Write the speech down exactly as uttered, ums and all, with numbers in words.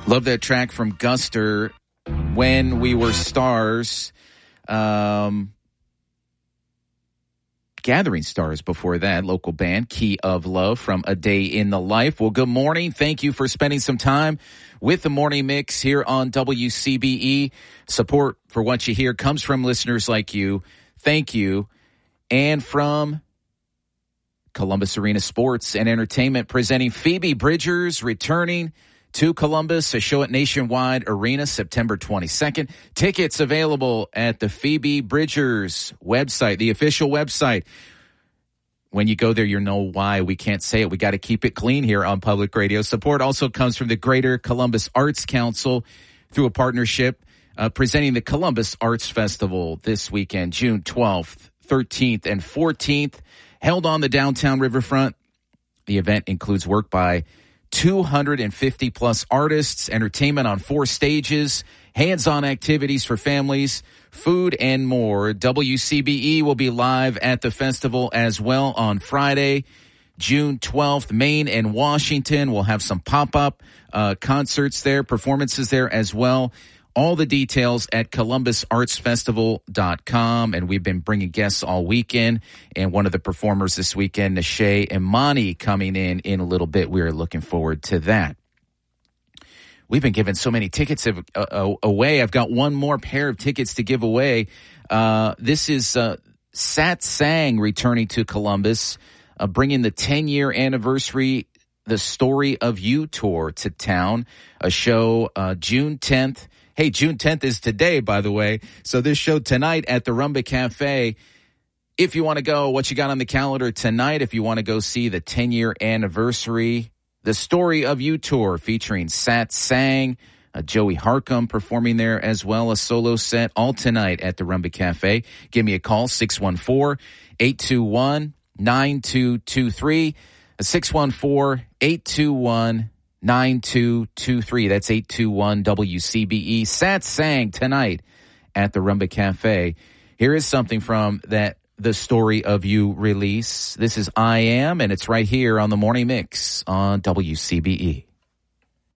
Love that track from Guster, When We Were Stars. Um, Gathering Stars before that, local band, Key of Love from A Day in the Life. Well, good morning. Thank you for spending some time with the Morning Mix here on W C B E. Support for what you hear comes from listeners like you. Thank you. And from Columbus Arena Sports and Entertainment, presenting Phoebe Bridgers, returning to Columbus, a show at Nationwide Arena, September twenty-second. Tickets available at the Phoebe Bridgers website, the official website. When you go there, you know why we can't say it. We got to keep it clean here on public radio. Support also comes from the Greater Columbus Arts Council through a partnership uh, presenting the Columbus Arts Festival this weekend, June twelfth, thirteenth, and fourteenth, held on the downtown riverfront. The event includes work by two hundred fifty plus artists, entertainment on four stages, hands-on activities for families, food, and more. W C B E will be live at the festival as well on Friday, June twelfth. Maine and Washington will have some pop-up uh, concerts there, performances there as well. All the details at columbus arts festival dot com. And we've been bringing guests all weekend. And one of the performers this weekend, Nashay Imani, coming in in a little bit. We are looking forward to that. We've been giving so many tickets of, uh, away. I've got one more pair of tickets to give away. Uh, this is uh, Satsang returning to Columbus, uh, bringing the ten-year anniversary, The Story of You tour to town. A show uh, June tenth. Hey, June tenth is today, by the way. So this show tonight at the Rumba Cafe. If you want to go, what you got on the calendar tonight, if you want to go see the ten-year anniversary, The Story of You tour featuring Satsang, uh, Joey Harcum performing there as well, a solo set, all tonight at the Rumba Cafe. Give me a call, six one four, eight two one, nine two two three, six one four, eight two one, nine two two three. That's eight two one W C B E. Satsang tonight at the Rumba Cafe. Here is something from that The Story of You release. This is I Am, and it's right here on the Morning Mix on W C B E.